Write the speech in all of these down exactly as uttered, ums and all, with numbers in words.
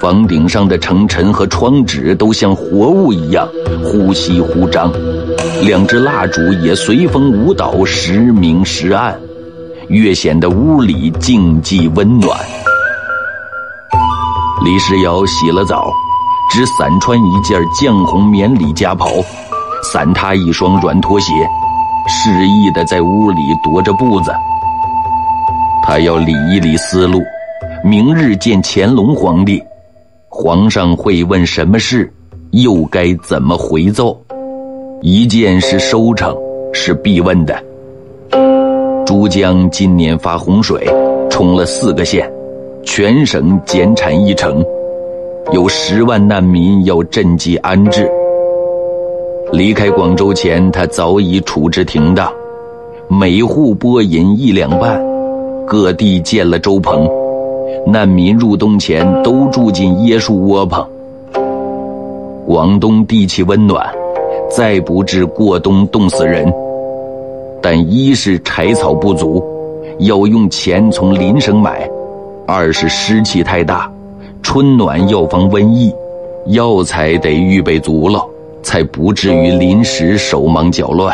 房顶上的城尘和窗纸都像活物一样忽吸忽张，两只蜡烛也随风舞蹈，时明时暗，越显得屋里静寂温暖。李世尧洗了澡，只散穿一件绛红棉里夹袍，散他一双软拖鞋，示意地在屋里踱着步子。他要理一理思路，明日见乾隆皇帝，皇上会问什么事，又该怎么回奏？一件是收成，是必问的。珠江今年发洪水，冲了四个县，全省减产一成，有十万难民要赈济安置。离开广州前，他早已处置停当，每户拨银一两半，各地建了粥棚，难民入冬前都住进椰树窝棚。广东地气温暖，再不致过冬冻死人，但一是柴草不足，要用钱从邻省买；二是湿气太大，春暖要防瘟疫，药材得预备足了，才不至于临时手忙脚乱。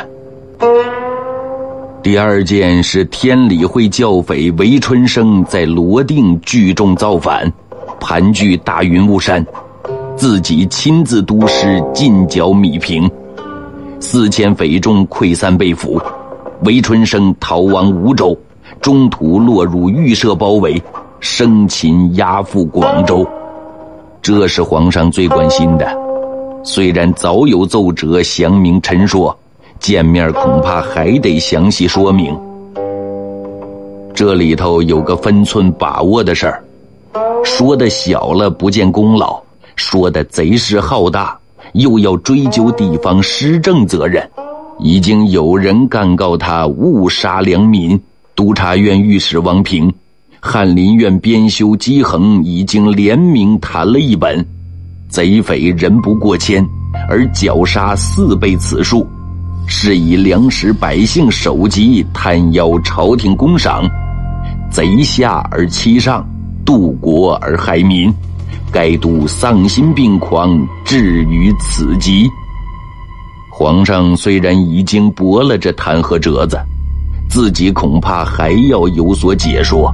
第二件是天理会教匪韦春生在罗定聚众造反，盘踞大云雾山，自己亲自督师进剿米平，四千匪众溃散被俘，韦春生逃亡梧州，中途落入预设包围，生擒押赴广州。这是皇上最关心的，虽然早有奏折详明陈说，见面恐怕还得详细说明。这里头有个分寸把握的事儿，说的小了不见功劳，说的贼势浩大，又要追究地方施政责任。已经有人干告他误杀良民，督察院御史王平、翰林院编修姬衡已经联名谈了一本，贼匪人不过千，而绞杀四倍此数，是以粮食百姓首级，贪邀朝廷公赏，贼下而欺上，渡国而害民，该督丧心病狂，至于此极。皇上虽然已经驳了这弹劾折子，自己恐怕还要有所解说。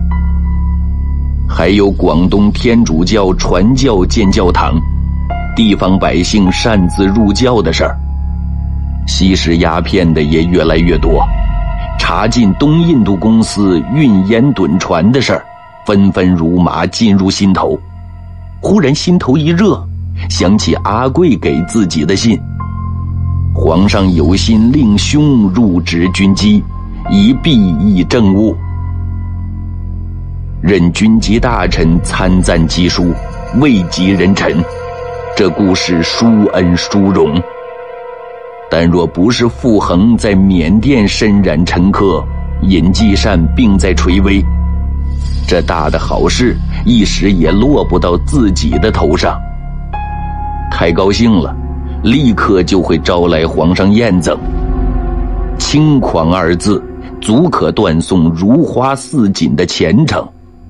还有广东天主教传教建教堂，地方百姓擅自入教的事儿，吸食鸦片的也越来越多，查禁东印度公司运烟趸船的事儿，纷纷如麻进入心头。忽然心头一热，想起阿贵给自己的信，皇上有心令兄入职军机，以裨益政务，任军机大臣参赞机书，位极人臣，这故事殊恩殊荣。但若不是傅恒在缅甸身染沉疴，尹继善病在垂危，这大的好事一时也落不到自己的头上。太高兴了，立刻就会招来皇上验赠。轻狂二字足可断送如花似锦的前程。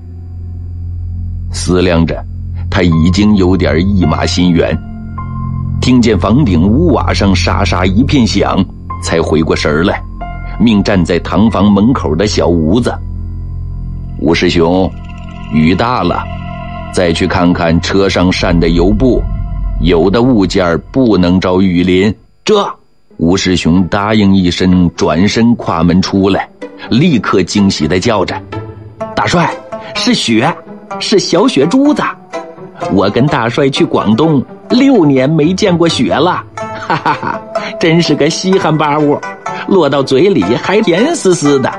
思量着，他已经有点一马心猿，听见房顶屋瓦上沙沙一片响，才回过神来，命站在堂房门口的小吴子：吴师兄，雨大了，再去看看车上扇的油布，有的物件不能招雨淋。这吴师兄答应一声，转身跨门出来，立刻惊喜地叫着：大帅，是雪，是小雪珠子！我跟大帅去广东六年没见过雪了，哈哈哈，真是个稀罕巴物，落到嘴里还甜丝丝的。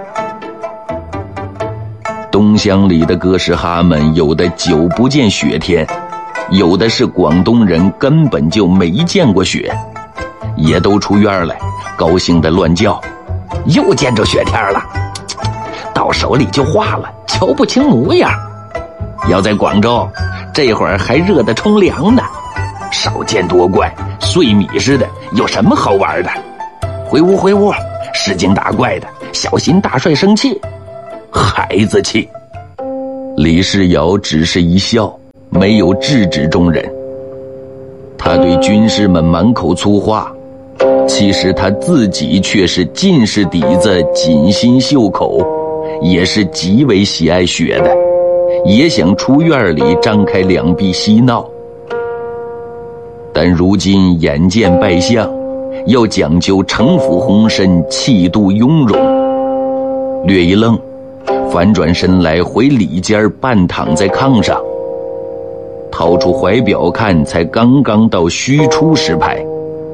东乡里的哥什哈们有的久不见雪天，有的是广东人根本就没见过雪，也都出院来，高兴地乱叫：又见着雪天了，到手里就化了，瞧不清模样。要在广州，这会儿还热得冲凉呢，少见多怪，碎米似的，有什么好玩的？回屋回屋，使劲打怪的，小心大帅生气。孩子气。李世尧只是一笑， 没有制止众人。他对军士们满口粗话，其实他自己却是进士底子，锦心绣口，也是极为喜爱学的，也想出院里张开两臂嬉闹。但如今眼见败相，要讲究城府宏深，气度雍容。略一愣，反转身来回里间半躺在炕上，掏出怀表看，才刚刚到虚出时排。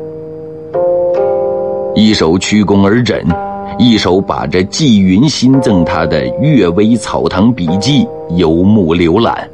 一手屈肱而枕，一手把着纪云新赠他的《阅微草堂笔记》游目浏览。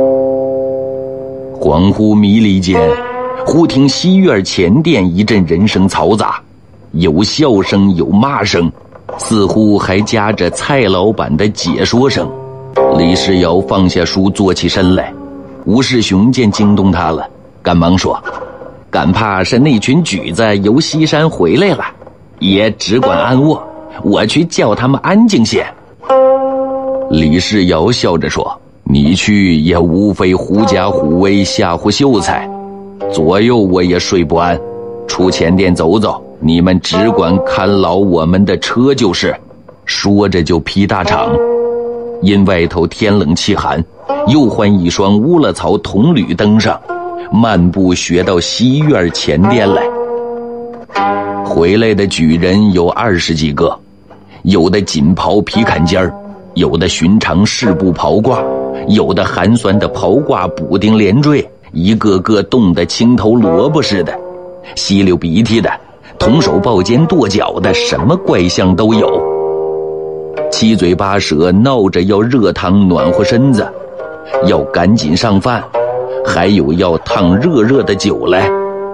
恍惚迷离间，忽听西院前殿一阵人声嘈杂，有笑声，有骂声，似乎还夹着蔡老板的解说声。李世尧放下书，坐起身来。吴世雄见惊动他了，赶忙说：“赶怕是那群举子由西山回来了，爷只管安卧，我去叫他们安静些。”李世尧笑着说：“你去也无非狐假虎威，吓唬秀才，左右我也睡不安。出前殿走走，你们只管看牢我们的车就是。”说着就劈大氅。因外头天冷气寒，又换一双乌了草铜履登上，漫步学到西院前殿来。回来的举人有二十几个，有的锦袍皮坎肩儿，有的寻常士布袍褂，有的寒酸的袍褂补丁连缀，一个个冻得青头萝卜似的，吸溜鼻涕的，同手抱肩跺脚的，什么怪相都有。七嘴八舌闹着要热汤暖和身子，要赶紧上饭，还有要烫热热的酒来。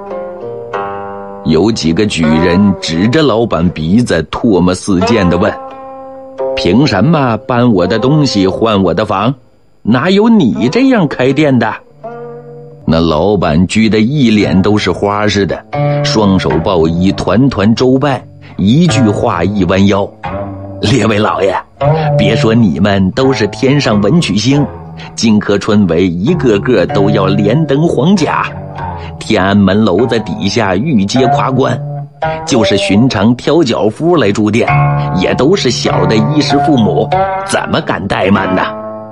有几个举人指着老板鼻子唾沫四溅地问：“凭什么搬我的东西换我的房？哪有你这样开店的？”那老板撅得一脸都是花似的，双手抱衣，团团周拜，一句话一弯腰：“列位老爷，别说你们都是天上文曲星，金科春闱一个个都要连登黄甲，天安门楼子底下御阶夸官，就是寻常挑脚夫来住店，也都是小的衣食父母，怎么敢怠慢呢？”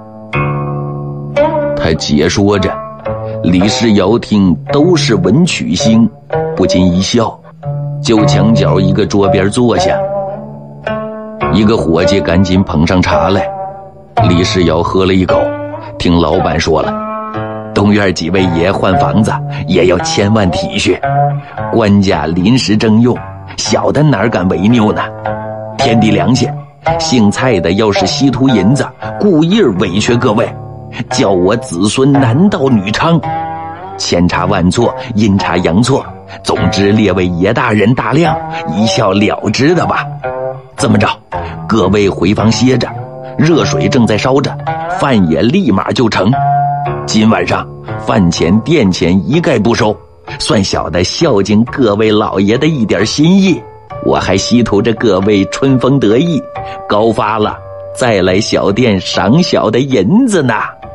他解说着，李世尧听都是文曲星，不禁一笑，就墙角一个桌边坐下。一个伙计赶紧捧上茶来，李世尧喝了一口，听老板说了：“东院几位爷换房子也要千万体恤，官家临时征用，小的哪敢违拗呢？天地良心，姓蔡的要是稀图银子，故意委屈各位，叫我子孙男盗女娼，千差万错，阴差阳错，总之列位爷大人大量，一笑了之的吧。这么着，各位回房歇着，热水正在烧着，饭也立马就成。今晚上饭钱店钱一概不收，算小的孝敬各位老爷的一点心意。我还希图着各位春风得意，高发了再来小店赏小的银子呢。”